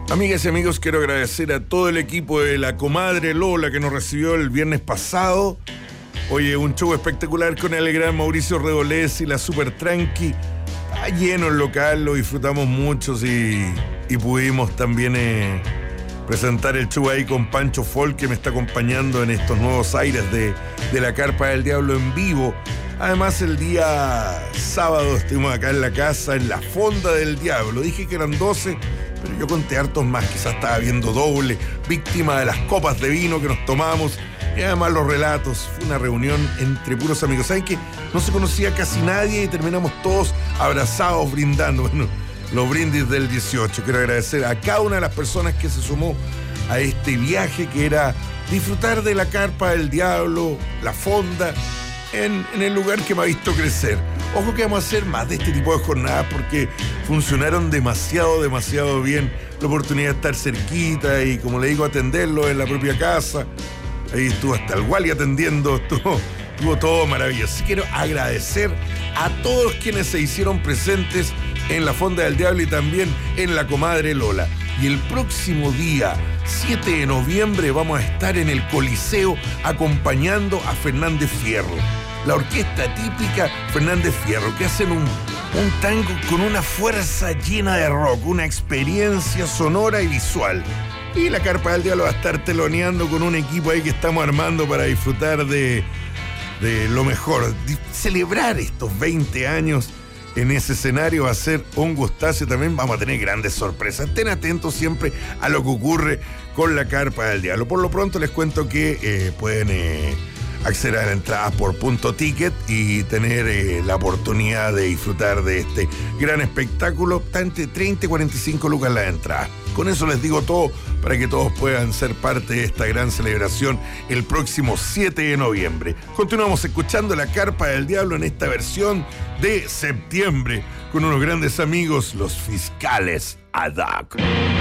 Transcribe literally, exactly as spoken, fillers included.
Amigas y amigos, quiero agradecer a todo el equipo de la comadre Lola que nos recibió el viernes pasado. Oye, un show espectacular con el gran Mauricio Redolés y la Super Tranqui. Está lleno el local, lo disfrutamos mucho y, y pudimos también eh, presentar el show ahí con Pancho Folk, que me está acompañando en estos nuevos aires de, de la Carpa del Diablo en vivo. Además, el día sábado estuvimos acá en la casa, en la Fonda del Diablo. Dije que eran doce, pero yo conté hartos más. Quizás estaba viendo doble, víctima de las copas de vino que nos tomamos. Y además los relatos. Fue una reunión entre puros amigos. ¿Saben que no se conocía casi nadie y terminamos todos abrazados, brindando? Bueno, los brindis del dieciocho. Quiero agradecer a cada una de las personas que se sumó a este viaje, que era disfrutar de la Carpa del Diablo, la Fonda, En, en el lugar que me ha visto crecer. Ojo que vamos a hacer más de este tipo de jornadas porque funcionaron demasiado, demasiado bien. La oportunidad de estar cerquita y, como le digo, atenderlo en la propia casa. Ahí estuvo hasta el Wally atendiendo, estuvo, estuvo todo maravilloso. Quiero agradecer a todos quienes se hicieron presentes en la Fonda del Diablo y también en la comadre Lola. Y el próximo día, siete de noviembre, vamos a estar en el Coliseo acompañando a Fernández Fierro. La orquesta típica Fernández Fierro, que hacen un, un tango con una fuerza llena de rock, una experiencia sonora y visual. Y la Carpa del Diablo va a estar teloneando con un equipo ahí que estamos armando para disfrutar de, de lo mejor. Celebrar estos veinte años en ese escenario va a ser un gustazo. También vamos a tener grandes sorpresas. Estén atentos siempre a lo que ocurre con la Carpa del Diablo. Por lo pronto les cuento que eh, pueden eh, acceder a la entrada por Punto Ticket y tener eh, la oportunidad de disfrutar de este gran espectáculo. Está entre treinta y cuarenta y cinco lucas la entrada. Con eso les digo todo para que todos puedan ser parte de esta gran celebración el próximo siete de noviembre. Continuamos escuchando la Carpa del Diablo en esta versión de septiembre con unos grandes amigos, los Fiscales Ad Hoc.